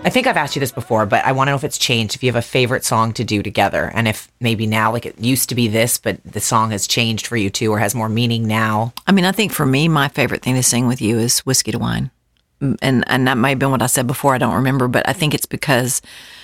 I think I've asked you this before, but I want to know if it's changed, if you have a favorite song to do together, and if maybe now, like it used to be this, but the song has changed for you too, or has more meaning now. I mean, I think for me, my favorite thing to sing with you is Whiskey to Wine. And that might have been what I said before, I don't remember, but I think it's because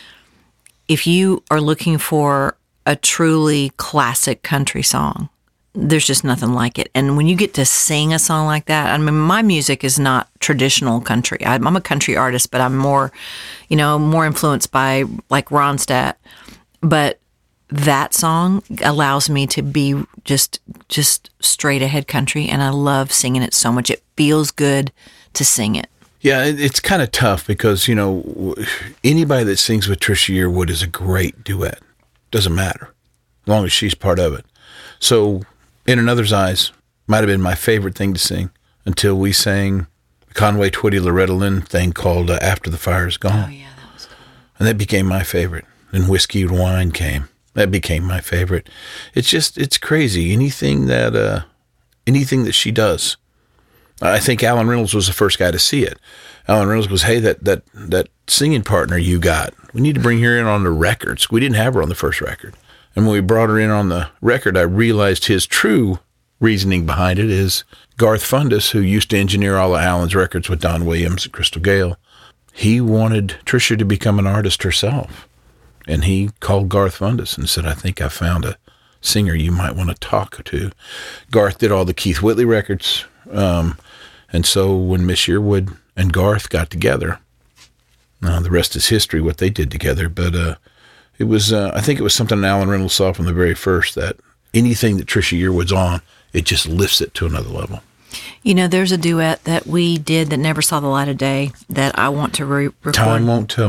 if you are looking for a truly classic country song, there's just nothing like it. And when you get to sing a song like that, I mean, my music is not traditional country. I'm a country artist, but I'm more, more influenced by like Ronstadt. But that song allows me to be just straight ahead country, and I love singing it so much. It feels good to sing it. Yeah, it's kind of tough because, anybody that sings with Trisha Yearwood is a great duet. Doesn't matter, as long as she's part of it. So, In Another's Eyes might have been my favorite thing to sing until we sang the Conway Twitty Loretta Lynn thing called After the Fire's Gone. Oh, yeah, that was cool. And that became my favorite. Then Whiskey and Wine came. That became my favorite. It's crazy. Anything that she does. I think Alan Reynolds was the first guy to see it. Alan Reynolds goes, hey, that singing partner you got, we need to bring her in on the records. We didn't have her on the first record. And when we brought her in on the record, I realized his true reasoning behind it is Garth Fundus, who used to engineer all of Alan's records with Don Williams and Crystal Gale. He wanted Trisha to become an artist herself. And he called Garth Fundus and said, I think I found a singer you might want to talk to. Garth did all the Keith Whitley records. And so when Miss Yearwood and Garth got together, the rest is history, what they did together. But it was, I think it was something Alan Reynolds saw from the very first, that anything that Trisha Yearwood's on, it just lifts it to another level. There's a duet that we did that never saw the light of day that I want to record. Time Won't Tell.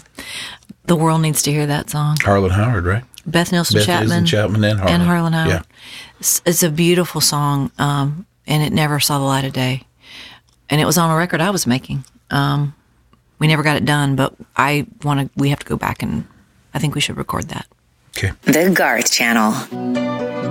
The world needs to hear that song. Harlan Howard, right? Beth Nielsen Chapman and Harlan Howard. Yeah. It's a beautiful song, and it never saw the light of day. And it was on a record I was making. We never got it done, but we have to go back, and I think we should record that. Okay. The Garth Channel.